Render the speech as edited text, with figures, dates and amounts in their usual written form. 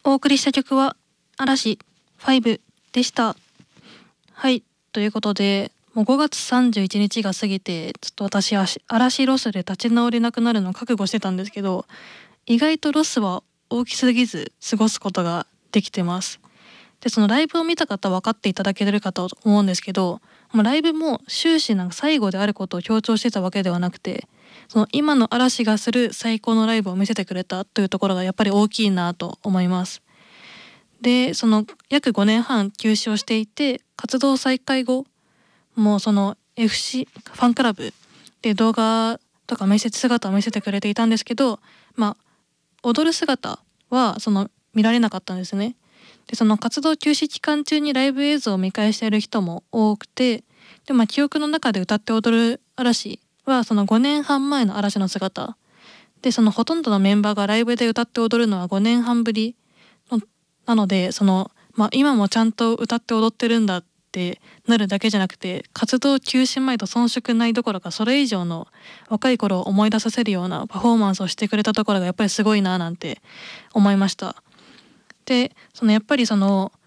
お送りした曲は嵐5でした。はい、ということでもう5月31日が過ぎて、ちょっと私嵐ロスで立ち直れなくなるのを覚悟してたんですけど、意外とロスは大きすぎず過ごすことができてます。でそのライブを見た方は分かっていただけるかと思うんですけど、もうライブも終始なんか最後であることを強調してたわけではなくて、その今の嵐がする最高のライブを見せてくれたというところがやっぱり大きいなと思います。でその約5年半休止をしていて、活動再開後もうその FC ファンクラブで動画とか姿を見せてくれていたんですけど、まあ踊る姿はその見られなかったんですね。でその活動休止期間中にライブ映像を見返している人も多くて、で、記憶の中で歌って踊る嵐はその5年半前の嵐の姿で、そのほとんどのメンバーがライブで歌って踊るのは5年半ぶりのなので、今もちゃんと歌って踊ってるんだってなるだけじゃなくて、活動休止前と遜色ないどころかそれ以上の若い頃を思い出させるようなパフォーマンスをしてくれたところがやっぱりすごいななんて思いました。でやっぱりその